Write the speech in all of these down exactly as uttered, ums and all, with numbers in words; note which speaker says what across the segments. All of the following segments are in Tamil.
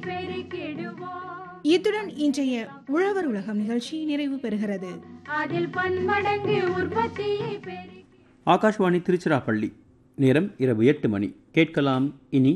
Speaker 1: இத்துடன் இன்றைய உழவர் உலகம் நிகழ்ச்சி நிறைவு பெறுகிறது.
Speaker 2: அதில் பன்மடங்கு உற்பத்தியை
Speaker 3: ஆகாஷ்வாணி திருச்சிராப்பள்ளி. நேரம் இரவு எட்டு மணி. கேட்கலாம் இனி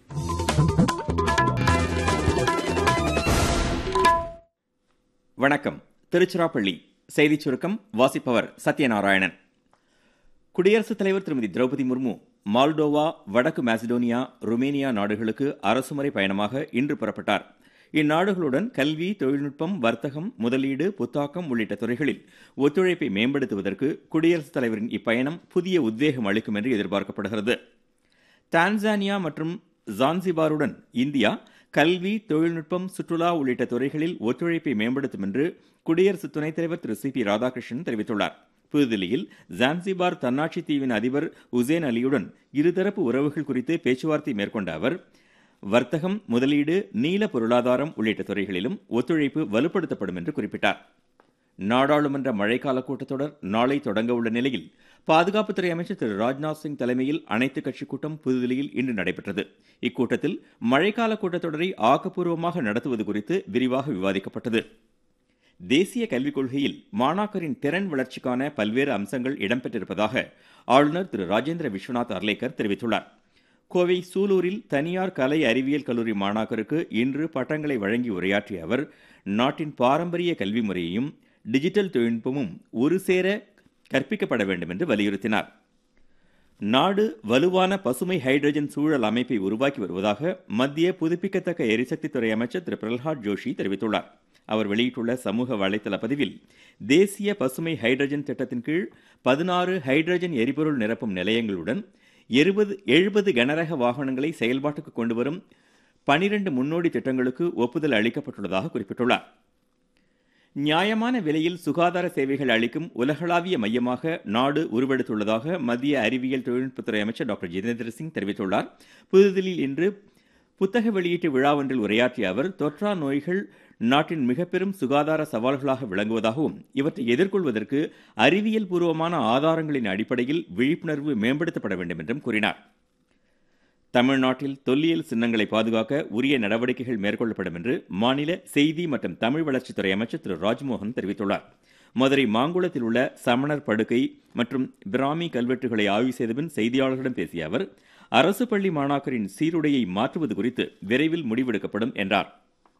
Speaker 4: வணக்கம். திருச்சிராப்பள்ளி செய்திச் சுருக்கம் வாசிப்பவர் சத்யநாராயணன். குடியரசுத் தலைவர் திருமதி திரௌபதி முர்மு மால்டோவா, வடக்கு மாசிடோனியா, ருமேனியா நாடுகளுக்கு அரசுமுறை பயணமாக இன்று புறப்பட்டார். இந்நாடுகளுடன் கல்வி, தொழில்நுட்பம், வர்த்தகம், முதலீடு, புத்தாக்கம் உள்ளிட்ட துறைகளில் ஒத்துழைப்பை மேம்படுத்துவதற்கு குடியரசுத் தலைவரின் இப்பயணம் புதிய உத்வேகம் அளிக்கும் என்று எதிர்பார்க்கப்படுகிறது. டான்சானியா மற்றும் ஜான்சிபாருடன் இந்தியா கல்வி, தொழில்நுட்பம், சுற்றுலா உள்ளிட்ட துறைகளில் ஒத்துழைப்பை மேம்படுத்தும் என்று குடியரசு துணைத் தலைவர் திரு சி பி ராதாகிருஷ்ணன் தெரிவித்துள்ளார். புதுதில்லியில் ஜான்சிபார் தன்னாட்சி தீவின் அதிபர் உசேன் அலியுடன் இருதரப்பு உறவுகள் குறித்து பேச்சுவார்த்தை மேற்கொண்ட அவர் வர்த்தகம், முதலீடு, நீல பொருளாதாரம் உள்ளிட்ட துறைகளிலும் ஒத்துழைப்பு வலுப்படுத்தப்படும் என்று குறிப்பிட்டார். நாடாளுமன்ற மழைக்கால கூட்டத்தொடர் நாளை தொடங்க உள்ள நிலையில் பாதுகாப்புத்துறை அமைச்சர் திரு ராஜ்நாத் சிங் தலைமையில் அனைத்துக் கட்சி கூட்டம் புதுதில்லியில் இன்று நடைபெற்றது. இக்கூட்டத்தில் மழைக்கால கூட்டத்தொடரை ஆக்கப்பூர்வமாக நடத்துவது குறித்து விரிவாக விவாதிக்கப்பட்டது. தேசிய கல்விக் கொள்கையில் மாணாக்கரின் திறன் வளர்ச்சிக்கான பல்வேறு அம்சங்கள் இடம்பெற்றிருப்பதாக ஆளுநர் திரு ராஜேந்திர விஸ்வநாத் அர்லேக்கர் தெரிவித்துள்ளார். கோவை சூலூரில் தனியார் கலை அறிவியல் கல்லூரி மாணாக்கருக்கு இன்று பட்டங்களை வழங்கி உரையாற்றிய அவர் நாட்டின் பாரம்பரிய கல்வி முறையையும் டிஜிட்டல் தொழில்நுட்பமும் ஒரு சேர கற்பிக்கப்பட வேண்டும் என்று வலியுறுத்தினார். நாடு வலுவான பசுமை ஹைட்ரஜன் சூழல் அமைப்பை உருவாக்கி வருவதாக மத்திய புதுப்பிக்கத்தக்க எரிசக்தித்துறை அமைச்சர் திரு பிரல்ஹாத் ஜோஷி தெரிவித்துள்ளார். அவர் வெளியிட்டுள்ள சமூக வலைதள பதிவில் தேசிய பசுமை ஹைட்ரஜன் திட்டத்தின் கீழ் பதினாறு ஹைட்ரஜன் எரிபொருள் நிரப்பும் நிலையங்களுடன் எழுபது எழுபது கனரக வாகனங்களை செயல்பாட்டுக்கு கொண்டுவரும் பனிரண்டு முன்னோடி திட்டங்களுக்கு ஒப்புதல் அளிக்கப்பட்டுள்ளதாக குறிப்பிட்டுள்ளார். நியாயமான விலையில் சுகாதார சேவைகள் அளிக்கும் உலகளாவிய மையமாக நாடு உருவெடுத்துள்ளதாக மத்திய அறிவியல் தொழில்நுட்பத்துறை அமைச்சர் டாக்டர் ஜிதேந்திர சிங் தெரிவித்துள்ளார். புதுதில்லியில் இன்று புத்தக வெளியீட்டு விழா ஒன்றில் உரையாற்றிய அவர் தொற்றா நோய்கள் நாட்டின் மிக பெரும் சுகாதார சவால்களாக விளங்குவதாகவும் இவற்றை எதிர்கொள்வதற்கு அறிவியல் பூர்வமான ஆதாரங்களின் அடிப்படையில் விழிப்புணர்வு மேம்படுத்தப்பட வேண்டும் என்றும் கூறினார். தமிழ்நாட்டில் தொல்லியல் சின்னங்களை பாதுகாக்க உரிய நடவடிக்கைகள் மேற்கொள்ளப்படும் என்று மாநில செய்தி மற்றும் தமிழ் வளர்ச்சித்துறை அமைச்சர் திரு ராஜ்மோகன் தெரிவித்துள்ளார். மதுரை மாங்குளத்தில் உள்ள சமணர் படுகை மற்றும் பிராமி கல்வெட்டுகளை ஆய்வு செய்தபின் செய்தியாளர்களிடம் பேசிய அவர் அரசு பள்ளி மாணாக்கரின் சீருடையை மாற்றுவது குறித்து விரைவில் முடிவெடுக்கப்படும் என்றார்.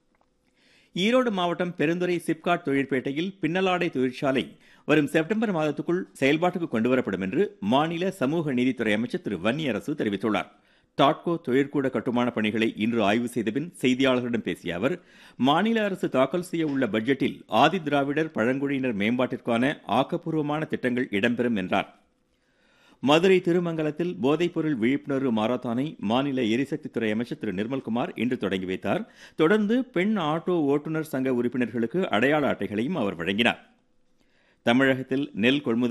Speaker 4: ஈரோடு மாவட்டம் பெருந்துறை சிப்காட் தொழிற்பேட்டையில் பின்னலாடை தொழிற்சாலை வரும் செப்டம்பர் மாதத்துக்குள் செயல்பாட்டுக்கு கொண்டுவரப்படும் என்று மாநில சமூக நீதித்துறை அமைச்சர் திரு வன்னியரசு தெரிவித்துள்ளார். டாட்கோ தொழிற்கூட கட்டுமான பணிகளை இன்று ஆய்வு செய்தபின் செய்தியாளர்களிடம் பேசிய அவர் மாநில அரசு தாக்கல் செய்ய உள்ள பட்ஜெட்டில் ஆதி திராவிடர் பழங்குடியினர் மேம்பாட்டிற்கான ஆக்கப்பூர்வமான திட்டங்கள் இடம்பெறும் என்றார். மதுரை திருமங்கலத்தில் போதைப்பொருள் விழிப்புணர்வு மாரத்தானை மாநில எரிசக்தித்துறை அமைச்சர் திரு நிர்மல்குமார் இன்று தொடங்கி வைத்தார். தொடர்ந்து பெண் ஆட்டோ ஓட்டுநர் சங்க உறுப்பினர்களுக்கு அடையாள அட்டைகளையும் அவர் வழங்கினார். தமிழகத்தில் நெல் கொள்முதல்